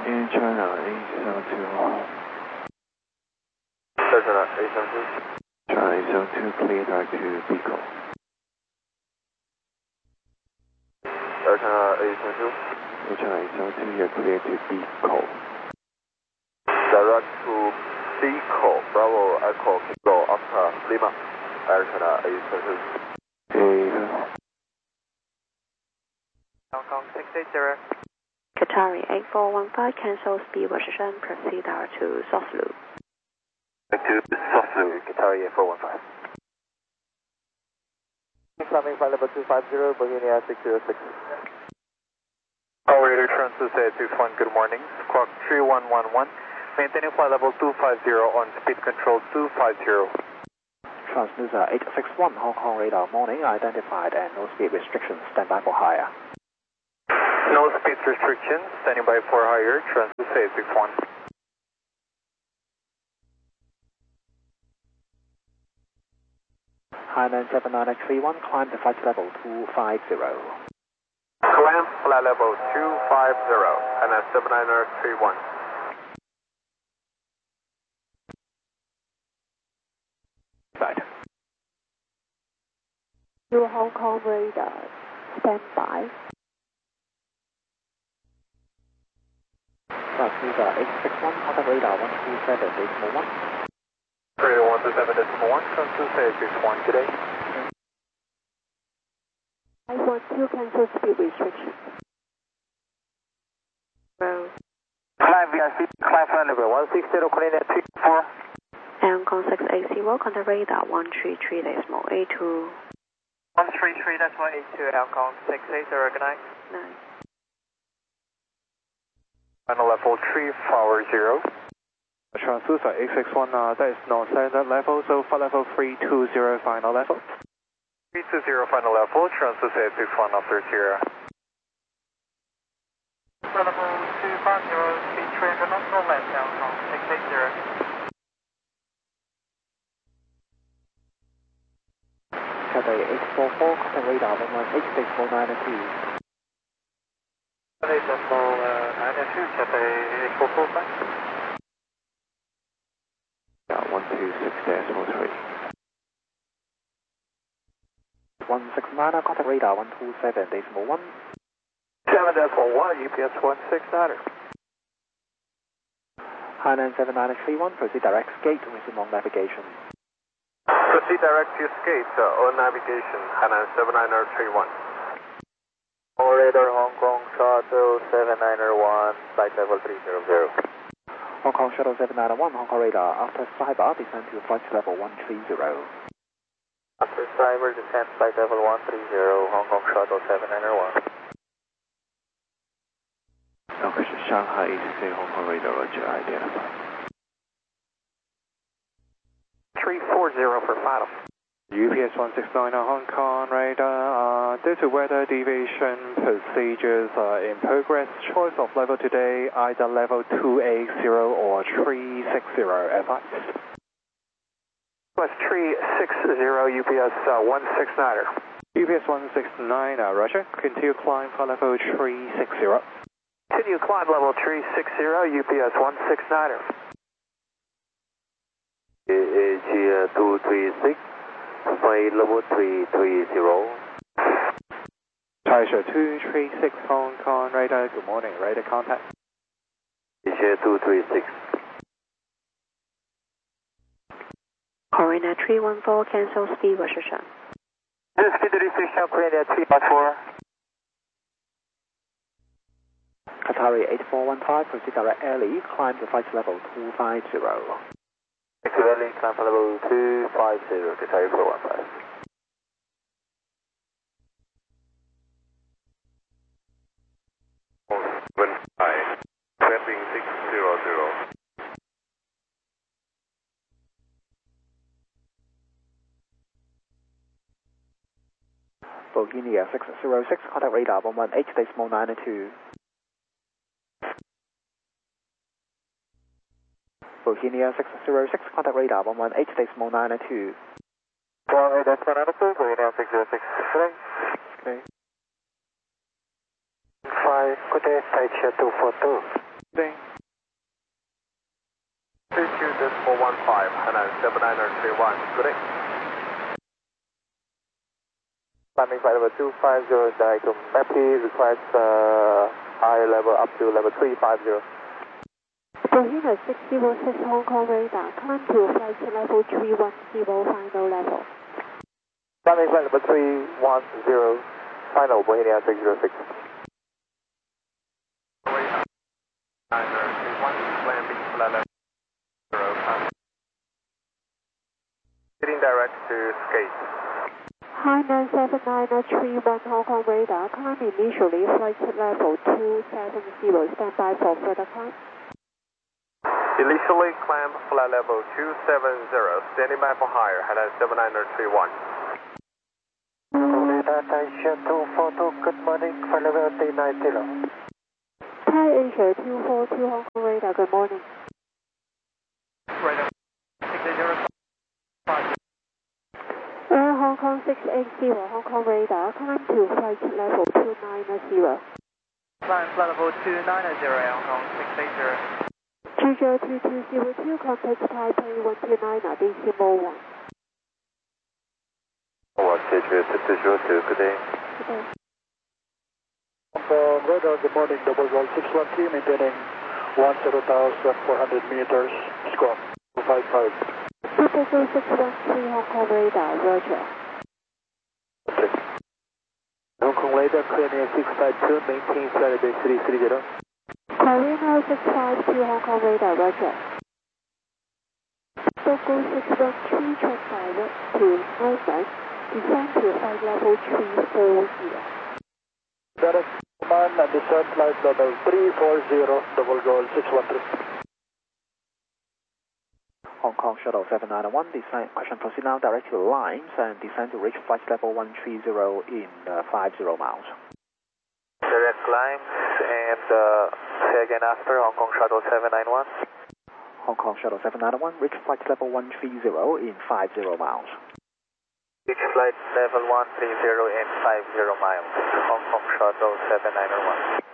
In China, A72 Hong. China A72. China A72, clear direct to Pico. China A72. China A72, you're clear to Pico. Direct to Pico, Bravo Echo Kilo Oscar Lima. Air China A72. Hong Kong 680. Qatari 8415, cancel speed version, proceed direct to Soslu. Back to Soslu, Qatari 8415. Incoming flight level 250, Bohemia 606. Operator Translucid 61, good morning. Squawk 3111. Maintaining flight level 250 on speed control 250. Translucid 861, Hong Kong radar morning, identified and no speed restrictions, stand by for higher. No speed restrictions, standing by for higher, Translucid 861. Hainan 79831, climb to flight level 250. Climb flight level 250, Hainan 79831. Right. New Hong Kong radar, stand by. Translucid 861, contact radar 127.1. Radar 127.1, Translucid 861, good day. I want to cancel speed restrictions. Road. Climb VRC, climb flight level 160, coordinate 34. Hong Kong 680, contact radar 133.82. 133.82, Hong Kong 680, good night. 9. Final level 340. Translucid 861, that is non-standard level, so flight level 320 final level. 320 final level, Translucid 861 after 0. Flight level 250, speed 300 knots, no left, Hong Kong 680. Cathay 844, contact radar 118.492. Cathay 992, Cathay 8445. 126.03. 169, contact radar 127.1. 7.1, UPS 169. Hainan 7931, proceed direct gate, resume on navigation. Proceed direct to escape on navigation, Hainan 79831. Operator Hong Kong Shuttle 791, flight level 300. Hong Kong Shuttle 791, Hong Kong radar, after cyber, descend to flight level 130. After cyber, descend flight level 130, Hong Kong Shuttle 791. Okay, Shanghai 83 Hong Kong radar, roger, identified. 340 for final. UPS 169 Hong Kong radar, due to weather deviation, procedures are in progress. Choice of level today, either level 280 or 360, advice. Was 360, UPS 169er. UPS 169, roger. Continue climb for level 360. Continue climb level 360, UPS 169er. AAG 236, flight level 330. Taisha 236 Hong Kong radar, good morning, radar contact. AAG 236. Coordinate 314, cancel speed restriction. Speed restriction, coordinate 314. Qatari 8415, proceed direct early, climb to flight level 250. Early, climb for level 250, Qatari 415. Trapping 600. Bohemia 606, contact radar 118.92. Bohemia 606, contact radar 118.92. Radar 492, Bohemia 606. Okay. 5, good day, Taisha 242. Day. 32.415, Hainan 79031, good day. Landing flight level 250, direct to MEPI, request higher level up to level 350. Berliner 606 Hong Kong radar, climb to flight level 310, final level. Landing flight level 310, final Bohemia 606. Landing flight level 0, heading direct to Skate. Hainan 79031 Hong Kong radar, climb initially flight level 270, stand by for further climb. Initially climb flight level 270, standing by for higher, Hainan 79031. Asia 242, good morning, flight level 390. Thai Asia 242 Hong Kong radar, good morning. Radar 605. Air Hong Kong 680 Hong Kong radar, climb to flight level 290. Climb flight level 290, Hong Kong 680. Ginger 2202, contact Taipei 129, decimal 1. Ginger 2202, good day. Good day. Hong Kong radar, good morning, double goal 613, maintaining 10,400 meters, squawk 255. Double Go 613 Hong Kong radar, roger. Hong Kong radar, clearing 652, maintain flight level 330. Corina 652 Hong Kong radar, roger. Double Go 613, track direct to Northern, descend to flight level 340. Direct command and descent flight level 340, double goal 613. Hong Kong Shuttle 791, descent, question proceed now direct to lines and descend to reach flight level 130 in 50 miles. Direct climbs and say again after Hong Kong Shuttle 791. Hong Kong Shuttle 791, reach flight level 130 in 50 miles. Reach flight level 130 in 50 miles. Hong Kong Shuttle 791.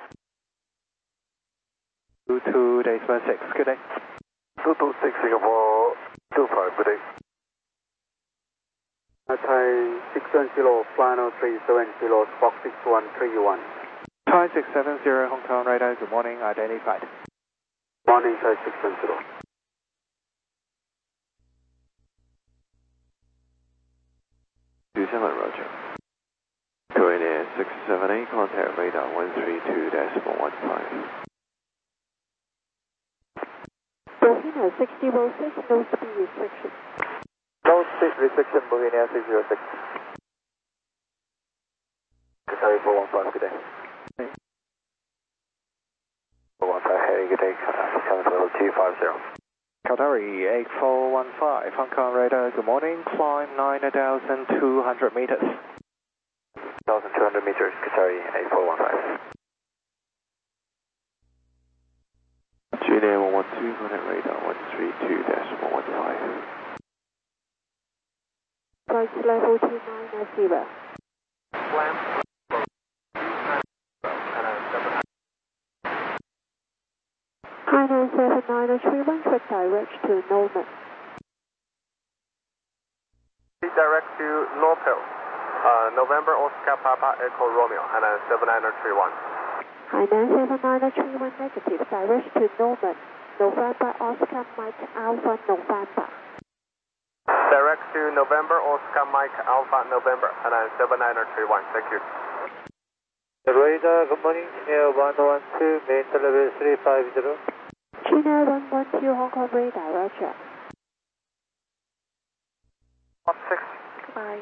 22 days 16, good day. 226 Singapore 25, good day. Thai 610, final 370, Fox 6131. Thai 670 Hong Kong radar, good morning, identified. Morning, Thai 610. Roger. Korean 678, contact radar 132.15. Berliner 606, no speed restriction. No speed restriction, Bohemia 606. Sorry, 415, good day. 415, hey, good day, coming to level 250. Qatari 8415 Hong Kong radar, good morning, climb 9,200 meters. 1,200 meters, Qatari 8415. Juliet 112, contact radar 132.15. Flight level 290. Hainan 79031, track direct to Norman. Direct to Norpel. November Oscar Papa Echo Romeo, Hainan 7931. Hainan 79031, negative, direct to Norman. November Oscar Mike Alpha November. Direct to November Oscar Mike Alpha November, Hainan 7931, thank you. The radar, good morning, China 112, main level 350. China 112 Hong Kong radar, roger. 16. Goodbye.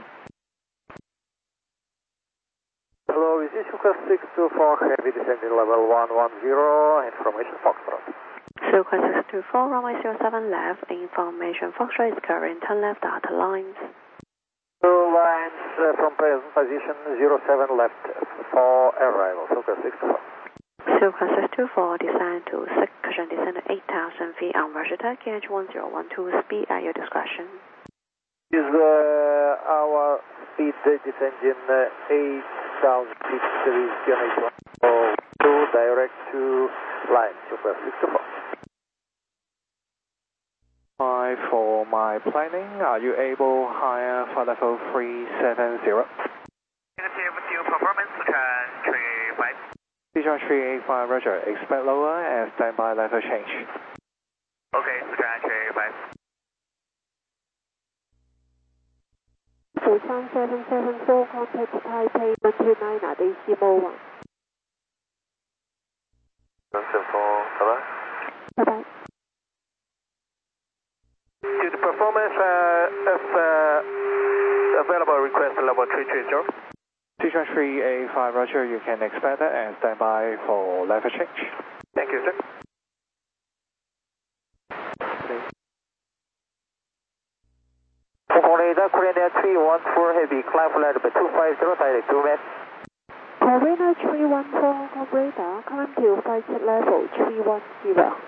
Hello, this is request 624, heavy descending level 110, information Foxtrot. Silka 624, runway 07 left, information Foxtrot is current, turn left data lines. Two lines from present position 07 left for arrival, Silka 624. Silka 624, descend to section, descend to 8,000 feet on Versatile KH 1012, speed at your discretion. Is our speed descending 8,000 feet, there is to direct to line 2564. Hi, for my planning, are you able higher flight level 370? Negative with you, performance, Sichuan 385. Sichuan 385, roger. Expect lower and standby level change. Okay, Sichuan 385. Busan 774, contact Taipei 129 at AC Mode 1. 174, bye-bye. Bye-bye. To the performance, if available, request level 330. Sichuan 385, roger. You can expect that and standby for level change. Thank you, sir. Hong Kong radar, Korean Air 314 Heavy, climb flight level 250, direct to Met. Korean Air 314, Hong Kong radar, climb to flight level 310.